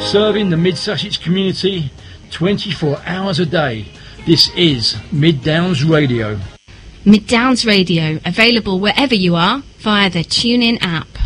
serving the Mid-Sussex community 24 hours a day. This is Mid Downs Radio. Mid Downs Radio, available wherever you are via the TuneIn app.